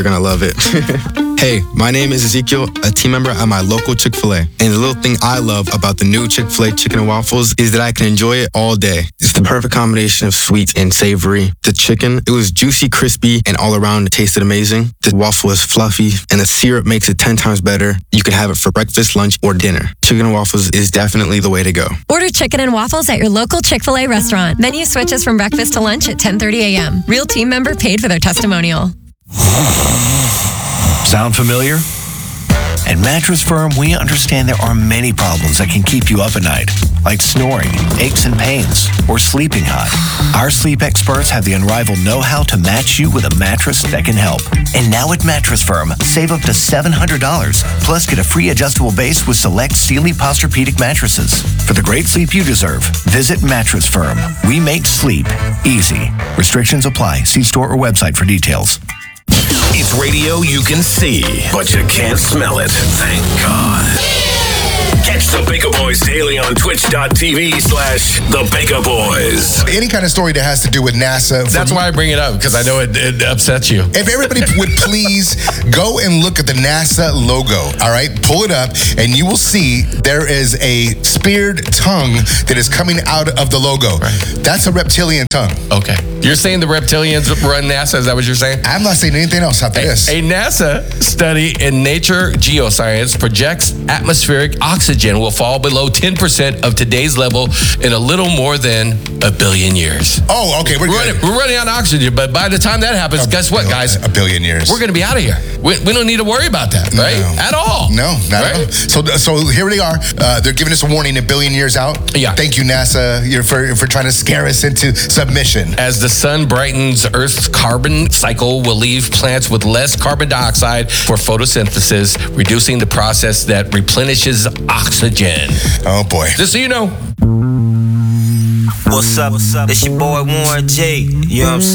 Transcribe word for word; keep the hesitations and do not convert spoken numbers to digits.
You're gonna love it. Hey, my name is Ezekiel, a team member at my local Chick-fil-A. And the little thing I love about the new Chick-fil-A chicken and waffles is that I can enjoy it all day. It's the perfect combination of sweet and savory. The chicken, it was juicy, crispy, and all around it tasted amazing. The waffle is fluffy, and the syrup makes it ten times better. You can have it for breakfast, lunch, or dinner. Chicken and waffles is definitely the way to go. Order chicken and waffles at your local Chick-fil-A restaurant. Menu switches from breakfast to lunch at ten thirty a.m. Real team member paid for their testimonial. Sound familiar? At Mattress Firm, we understand there are many problems that can keep you up at night, like snoring, aches and pains, or sleeping hot. Our sleep experts have the unrivaled know-how to match you with a mattress that can help. And now at Mattress Firm, save up to seven hundred dollars, plus get a free adjustable base with select Sealy Posturepedic mattresses. For the great sleep you deserve, visit Mattress Firm. We make sleep easy. Restrictions apply. See store or website for details. It's radio you can see, but you can't smell it. Thank God. Catch the Baker Boys daily on twitch.tv slash the Baker Boys. Any kind of story that has to do with NASA. That's why I bring it up, because I know it, it upsets you. If everybody would please go and look at the NASA logo, all right? Pull it up, and you will see there is a speared tongue that is coming out of the logo. Right. That's a reptilian tongue. Okay. You're saying the reptilians run NASA? Is that what you're saying? I'm not saying anything else after A, this. a NASA study in Nature Geoscience projects atmospheric oxygen will fall below ten percent of today's level in a little more than a billion years. Oh, okay. We're, We're good. running, we're running out of oxygen, but by the time that happens, A guess what, billion- guys? A billion years. We're going to be out of here. We, we don't need to worry about that, right? No. At all. No, not right? at all. So, so here they are. Uh, they're giving us a warning a billion years out. Yeah. Thank you, NASA, you're for, for trying to scare us into submission. As the sun brightens, Earth's carbon cycle will leave plants with less carbon dioxide for photosynthesis, reducing the process that replenishes oxygen. Oh, boy. Just so you know. What's up? What's up? It's your boy Warren G. You know what I'm saying?